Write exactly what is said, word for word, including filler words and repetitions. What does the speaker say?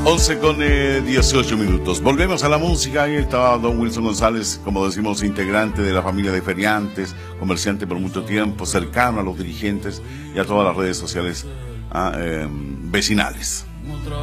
once con eh, dieciocho minutos. Volvemos a la música. Ahí estaba don Wilson González, como decimos, integrante de la familia de feriantes, comerciante por mucho tiempo, cercano a los dirigentes y a todas las redes sociales ah, eh, vecinales.